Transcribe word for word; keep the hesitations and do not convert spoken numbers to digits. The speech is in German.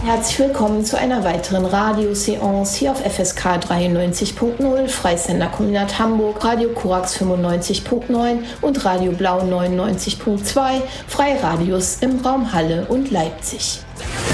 Herzlich willkommen zu einer weiteren Radioseance hier auf F S K dreiundneunzig Punkt null, Freisender Kommunat Hamburg, Radio Korax fünfundneunzig Punkt neun und Radio Blau neunundneunzig Punkt zwei, Freie Radios im Raum Halle und Leipzig.